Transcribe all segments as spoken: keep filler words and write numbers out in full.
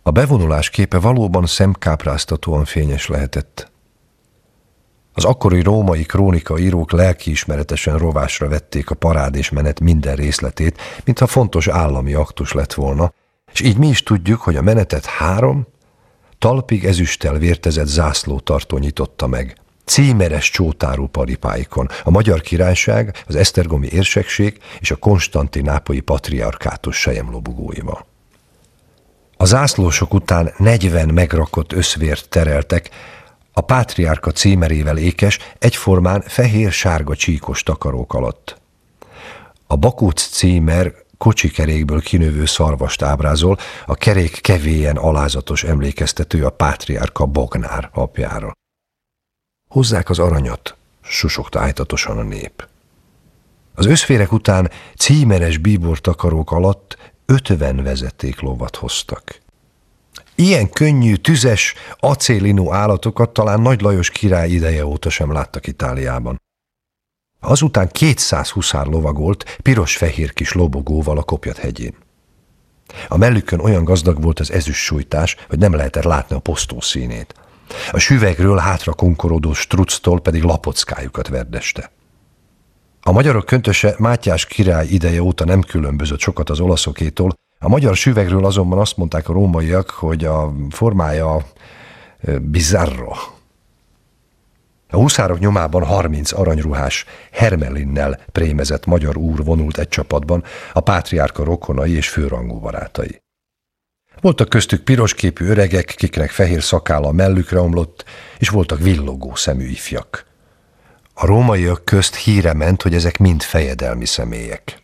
A bevonulás képe valóban szemkápráztatóan fényes lehetett. Az akkori római krónikaírók lelkiismeretesen rovásra vették a parád és menet minden részletét, mintha fontos állami aktus lett volna, és így mi is tudjuk, hogy a menetet három, talpig ezüsttel vértezett zászlótartó nyitotta meg, címeres csótárú paripáikon, a Magyar Királyság, az esztergomi érsekség és a konstantinápolyi patriarkátus selyemlobogóival. A zászlósok után negyven megrakott összvért tereltek, a pátriárka címerével ékes, egyformán fehér-sárga csíkos takarók alatt. A Bakóc címer kocsikerékből kinövő szarvast ábrázol, a kerék kevélyen alázatos emlékeztető a pátriárka Bognár apjára. Hozzák az aranyat, susogta ájtatosan a nép. Az összférek után címeres bíbortakarók alatt ötven vezetéklovat hoztak. Ilyen könnyű, tüzes, acélinú állatokat talán Nagy Lajos király ideje óta sem láttak Itáliában. Azután kétszáz huszár lovagolt piros-fehér kis lobogóval a Kopjat hegyén. A mellükön olyan gazdag volt az ezüst sújtás, hogy nem lehetett látni a posztó színét. A süvegről hátra konkorodó structól pedig lapockájukat verdeste. A magyarok köntöse Mátyás király ideje óta nem különbözött sokat az olaszokétól, a magyar süvegről azonban azt mondták a rómaiak, hogy a formája bizarro. A huszárok nyomában harminc aranyruhás, hermelinnel prémezett magyar úr vonult egy csapatban, a pátriárka rokonai és főrangú barátai. Voltak köztük pirosképű öregek, kiknek fehér szakálla mellükre omlott, és voltak villogó szemű ifjak. A rómaiak közt híre ment, hogy ezek mind fejedelmi személyek.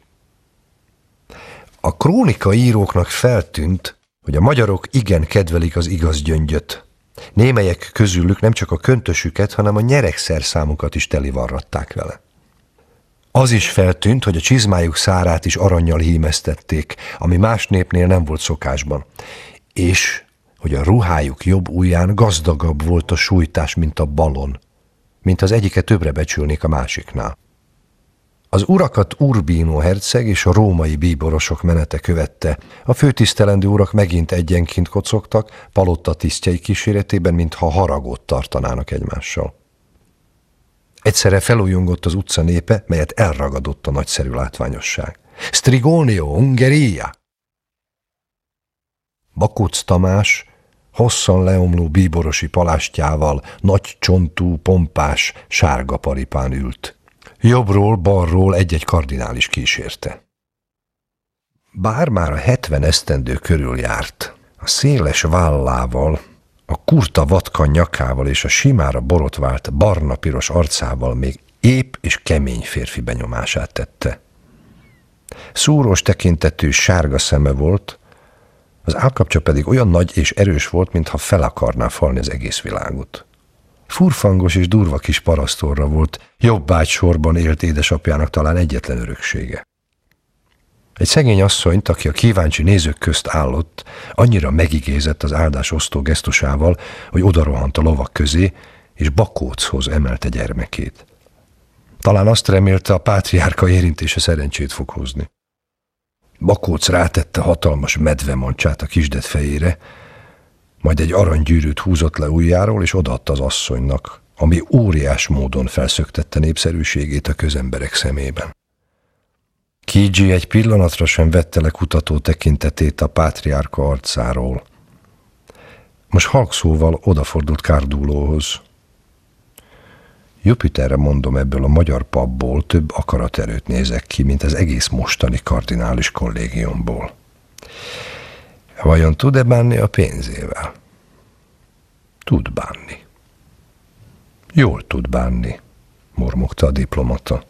A krónikaíróknak feltűnt, hogy a magyarok igen kedvelik az igaz gyöngyöt. Némelyek közülük nem csak a köntösüket, hanem a nyeregszerszámukat is telivarratták vele. Az is feltűnt, hogy a csizmájuk szárát is arannyal hímeztették, ami más népnél nem volt szokásban, és hogy a ruhájuk jobb ujján gazdagabb volt a sújtás, mint a balon, mint az egyiket többre becsülnék a másiknál. Az urakat Urbino herceg és a római bíborosok menete követte. A főtisztelendő urak megint egyenként kocogtak, palotta tisztjei kíséretében, mintha haragot tartanának egymással. Egyszerre felújongott az utca népe, melyet elragadott a nagyszerű látványosság. Strigonio, Ungheria! Bakóc Tamás hosszan leomló bíborosi palástjával, nagy csontú, pompás, sárga paripán ült. Jobbról, balról egy-egy kardinális kísérte. Bár már a hetven esztendő körül járt, a széles vállával, a kurta vatka nyakával és a simára borotvált barna-piros arcával még ép és kemény férfi benyomását tette. Szúrós tekintetű sárga szeme volt, az állkapcsa pedig olyan nagy és erős volt, mintha fel akarná falni az egész világot. Furfangos és durva kis parasztorra volt, jobbágy sorban élt édesapjának talán egyetlen öröksége. Egy szegény asszonyt, aki a kíváncsi nézők közt állott, annyira megigézett az áldás osztó gesztusával, hogy odarohant a lovak közé, és Bakóchoz emelte gyermekét. Talán azt remélte, a pátriárka érintése szerencsét fog hozni. Bakóc rátette hatalmas medvemancsát a kisdet fejére, majd egy aranygyűrűt húzott le ujjáról, és odaadta az asszonynak, ami óriás módon felszöktette népszerűségét a közemberek szemében. Kígyi egy pillanatra sem vette le kutató tekintetét a pátriárka arcáról. Most halkszóval odafordult Cardulóhoz. Jupiterre mondom, ebből a magyar papból több akaraterőt nézek ki, mint az egész mostani kardinális kollégiumból. Vajon tud-e bánni a pénzével? Tud bánni. Jól tud bánni, mormogta a diplomata.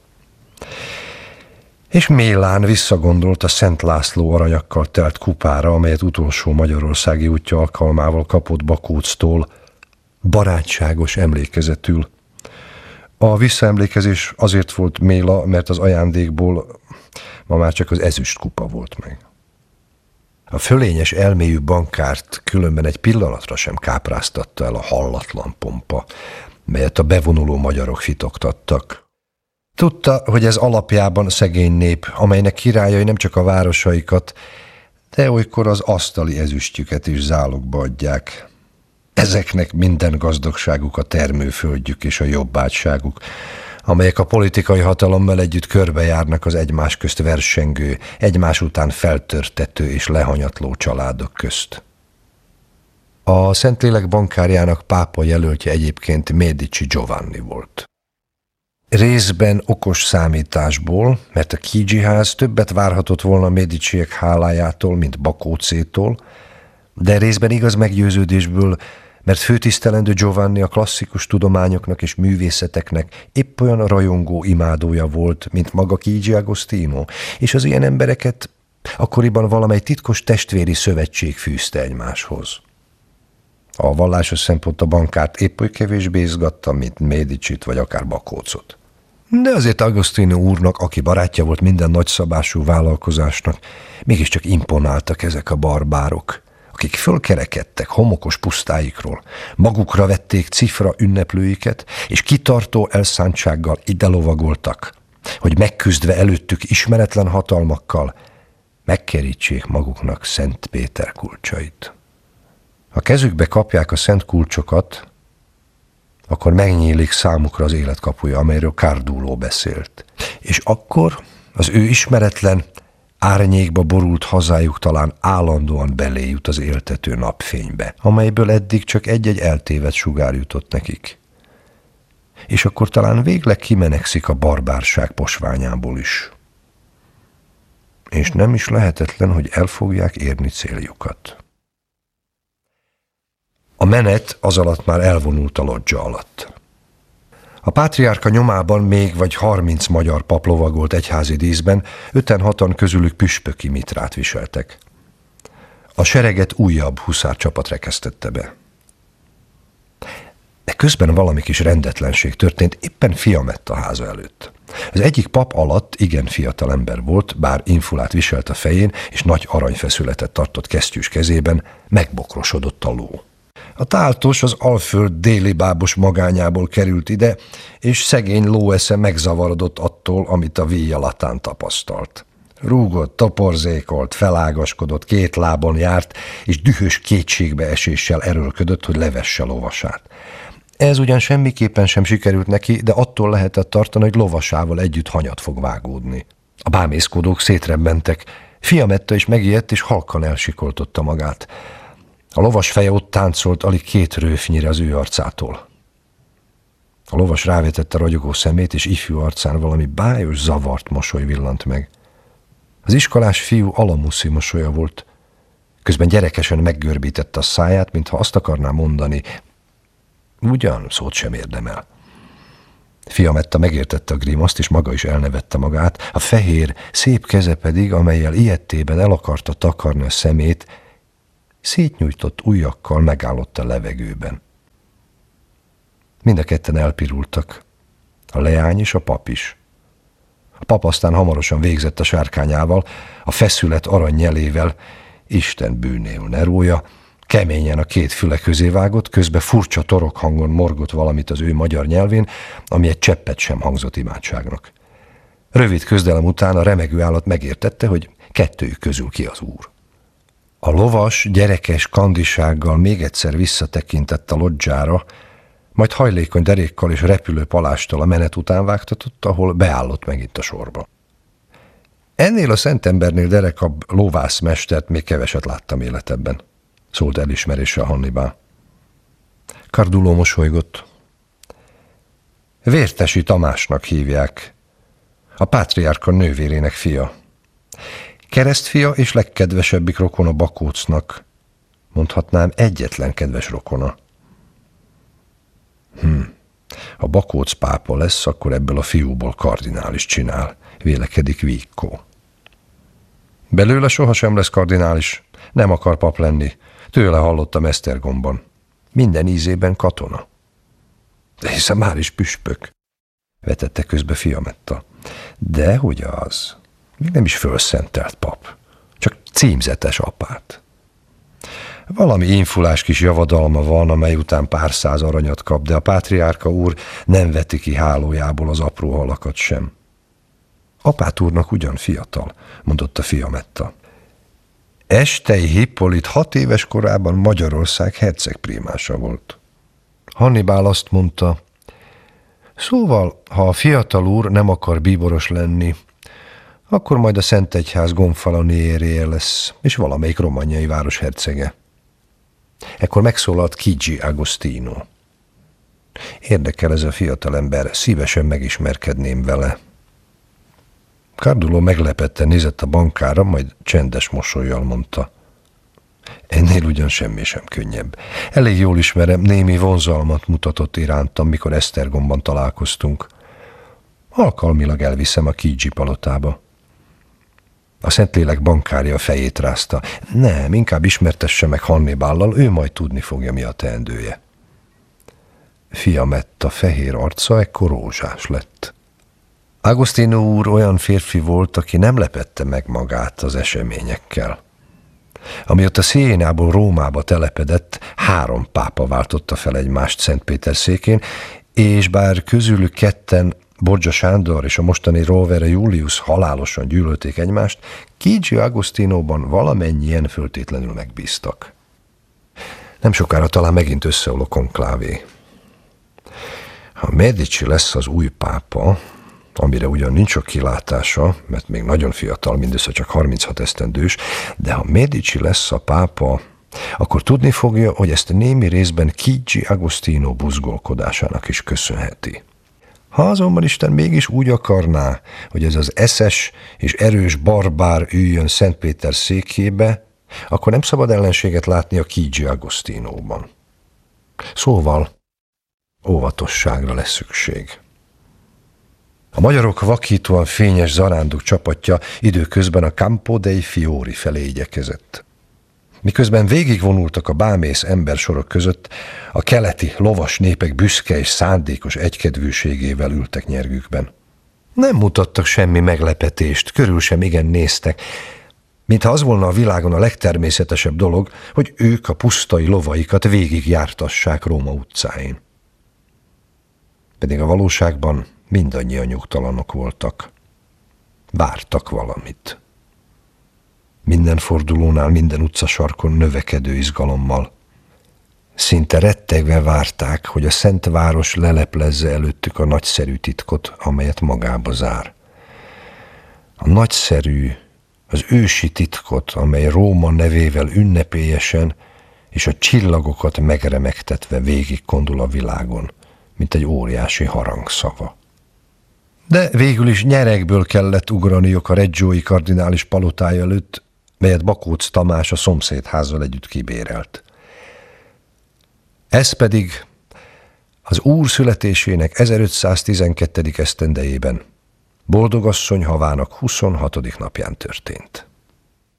És mélán visszagondolt a Szent László aranyakkal telt kupára, amelyet utolsó magyarországi útja alkalmával kapott Bakóctól, barátságos emlékezetül. A visszaemlékezés azért volt méla, mert az ajándékból ma már csak az ezüst kupa volt meg. A fölényes elmélyű bankárt különben egy pillanatra sem kápráztatta el a hallatlan pompa, melyet a bevonuló magyarok fitoktattak. Tudta, hogy ez alapjában szegény nép, amelynek királyai nem csak a városaikat, de olykor az asztali ezüstjüket is zálogba adják. Ezeknek minden gazdagságuk a termőföldjük és a jobbátságuk, amelyek a politikai hatalommal együtt körbejárnak az egymás közt versengő, egymás után feltörtető és lehanyatló családok közt. A Szentlélek bankárjának pápa jelöltje egyébként Medici Giovanni volt. Részben okos számításból, mert a Chigi-ház többet várhatott volna a Mediciek hálájától, mint Bakócétól, de részben igaz meggyőződésből, mert főtisztelendő Giovanni a klasszikus tudományoknak és művészeteknek épp olyan rajongó imádója volt, mint maga Chigi Agostino, és az ilyen embereket akkoriban valamely titkos testvéri szövetség fűzte egymáshoz. A vallásos szempont a bankárt épp oly kevésbé izgatta, mint Medicit vagy akár Bakócot. De azért Agostino úrnak, aki barátja volt minden nagyszabású vállalkozásnak, mégiscsak imponáltak ezek a barbárok, akik fölkerekedtek homokos pusztáikról, magukra vették cifra ünneplőiket, és kitartó elszántsággal ide lovagoltak, hogy megküzdve előttük ismeretlen hatalmakkal megkerítsék maguknak Szent Péter kulcsait. Ha kezükbe kapják a szent kulcsokat, akkor megnyílik számukra az életkapuja, amelyről Cardulo beszélt. És akkor az ő ismeretlen, árnyékba borult hazájuk talán állandóan beléjut az éltető napfénybe, amelyből eddig csak egy-egy eltévedt sugár jutott nekik. És akkor talán végleg kimenekszik a barbárság posványából is. És nem is lehetetlen, hogy el fogják érni céljukat. A menet az alatt már elvonult a lodzsa alatt. A pátriárka nyomában még vagy harminc magyar pap lovagolt egyházi díszben, öten-hatan közülük püspöki mitrát viseltek. A sereget újabb huszárcsapat rekesztette be. De közben valami kis rendetlenség történt éppen Fiametta háza előtt. Az egyik pap alatt igen fiatal ember volt, bár infulát viselt a fején, és nagy aranyfeszületet tartott kesztyűs kezében, megbokrosodott a ló. A táltos az Alföld déli bábos magányából került ide, és szegény lóesze megzavarodott attól, amit a víjalatán tapasztalt. Rúgott, toporzékolt, felágaskodott, két lábon járt, és dühös kétségbe eséssel erőlködött, hogy levesse lovasát. Ez ugyan semmiképpen sem sikerült neki, de attól lehetett tartani, hogy lovasával együtt hanyat fog vágódni. A bámészkodók szétrebbentek. Fiametta is megijedt, és halkan elsikoltotta magát. A lovas feje ott táncolt alig két rőfnyire az ő arcától. A lovas rávetette ragyogó szemét, és ifjú arcán valami bájos, zavart mosoly villant meg. Az iskolás fiú alamuszi mosolya volt. Közben gyerekesen meggörbítette a száját, mintha azt akarná mondani, ugyan szót sem érdemel. Fiametta megértette a grimaszt, és maga is elnevette magát, a fehér, szép keze pedig, amellyel ijedtében el akarta takarni a szemét, szétnyújtott ujjakkal megállott a levegőben. Mind a ketten elpirultak, a leány és a pap is. A pap aztán hamarosan végzett a sárkányával, a feszület aranynyelével, Isten bűnéül ne rója, keményen a két füle közé vágott, közben furcsa torok hangon morgott valamit az ő magyar nyelvén, ami egy cseppet sem hangzott imádságnak. Rövid küzdelem után a remegő állat megértette, hogy kettőjük közül ki az úr. A lovas gyerekes kandisággal még egyszer visszatekintett a lodzsára, majd hajlékony derékkal és repülő palásttal a menet után vágtatott, ahol beállott megint a sorba. Ennél a szentembernél derekabb lovászmestert még keveset láttam életemben, szólt elismeréssel Hannibal. Cardulo mosolygott. Vértesi Tamásnak hívják, a pátriárka nővérének fia. Keresztfia és legkedvesebbik rokona Bakócnak, mondhatnám egyetlen kedves rokona. Hm, ha Bakóc pápa lesz, akkor ebből a fiúból kardinális csinál, vélekedik Vico. Belőle sohasem lesz kardinális, nem akar pap lenni, tőle hallottam Esztergomban. Minden ízében katona. De hiszen már is püspök, vetette közbe Fiametta. De hogy az? Még nem is fölszentelt pap, csak címzetes apát. Valami infulás kis javadalma van, amely után pár száz aranyat kap, de a pátriárka úr nem veti ki hálójából az apró halakat sem. Apát úrnak ugyan fiatal, mondotta Fiametta. Estei Hippolit hat éves korában Magyarország hercegprímása volt. Hannibál azt mondta, szóval, ha a fiatal úr nem akar bíboros lenni, akkor majd a Szentegyház gonfaloniérje lesz, és valamelyik romagnai város hercege. Ekkor megszólalt Chigi Agostino. Érdekel ez a fiatalember, szívesen megismerkedném vele. Cardulo meglepetten nézett a bankára, majd csendes mosollyal mondta. Ennél ugyan semmi sem könnyebb. Elég jól ismerem, némi vonzalmat mutatott irántam, mikor Esztergomban találkoztunk. Alkalmilag elviszem a Chigi palotába. A Szentlélek bankárja fejét rázta. Nem, inkább ismertesse meg Hannibállal, ő majd tudni fogja, mi a teendője. Fiametta fehér arca ekkor rózsás lett. Agostino úr olyan férfi volt, aki nem lepette meg magát az eseményekkel. Amióta Siénából Rómába telepedett, három pápa váltotta fel egymást Szentpéterszékén, és bár közülük ketten, Borgia Sándor és a mostani Rovere Julius halálosan gyűlölték egymást, Chigi Agostinóban valamennyien föltétlenül megbíztak. Nem sokára talán megint összeáll a konklávé. Ha Medici lesz az új pápa, amire ugyan nincs sok kilátása, mert még nagyon fiatal, mindössze csak harminchat esztendős, de ha Medici lesz a pápa, akkor tudni fogja, hogy ezt némi részben Chigi Agostino buzgolkodásának is köszönheti. Ha azonban Isten mégis úgy akarná, hogy ez az eszes és erős barbár üljön Szentpéter székébe, akkor nem szabad ellenséget látni a Chigi Agostinóban. Szóval óvatosságra lesz szükség. A magyarok vakítóan fényes zarándok csapatja időközben a Campo dei Fiori felé igyekezett. Miközben végigvonultak a bámész embersorok között, a keleti lovas népek büszke és szándékos egykedvűségével ültek nyergükben. Nem mutattak semmi meglepetést, körül sem igen néztek, mintha az volna a világon a legtermészetesebb dolog, hogy ők a pusztai lovaikat végigjártassák Róma utcáin. Pedig a valóságban mindannyian nyugtalanok voltak. Vártak valamit. Minden fordulónál, minden utcasarkon növekedő izgalommal. Szinte rettegve várták, hogy a Szent Város leleplezze előttük a nagyszerű titkot, amelyet magába zár. A nagyszerű, az ősi titkot, amely Róma nevével ünnepélyesen és a csillagokat megremegtetve végig kondul a világon, mint egy óriási harangszava. De végül is nyerekből kellett ugraniuk a reggiói kardinális palotája előtt, melyet Bakóc Tamás a szomszédházzal együtt kibérelt. Ez pedig az Úr születésének ezerötszáztizenkettedik esztendejében, Boldogasszony havának huszonhatodik napján történt.